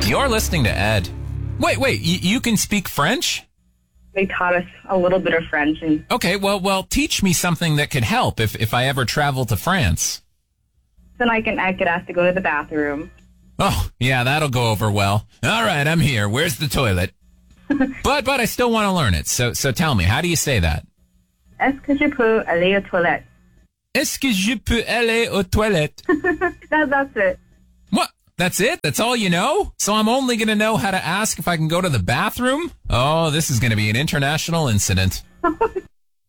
You're listening to Ed. Wait, you can speak French? They taught us a little bit of French. And Okay, well, teach me something that could help if I ever travel to France. then I could ask to go to the bathroom. Oh, yeah, that'll go over well. All right, I'm here. Where's the toilet? But I still want to learn it. So tell me, how do you say that? Est-ce que je peux aller aux toilettes? Est-ce que je peux aller aux toilettes? That's it. What? That's it? That's all you know? So I'm only going to know how to ask if I can go to the bathroom? Oh, this is going to be an international incident.